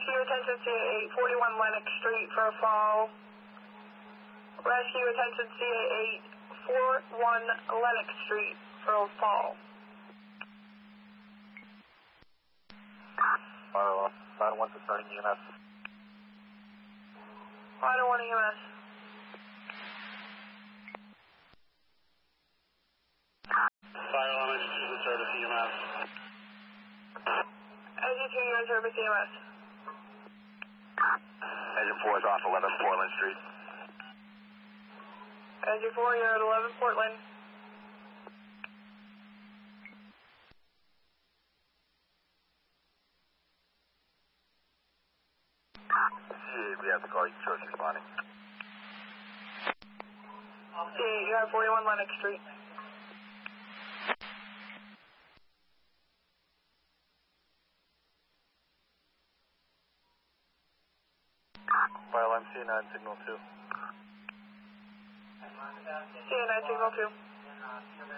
Rescue attention CA8 41 Lennox Street for a fall. Rescue attention CA8 41 Lennox Street for a fall. Final 1 to starting EMS. Final 1 EMS. Final 1 to service EMS. Engine 2, you're in service EMS. Engine 4 is off 11 Portland Street. Engine 4, you're at 11 Portland. We have to call you choice responding. CA8, you're at 41 Lennox Street. File MC9 signal 2. CA9 signal 2.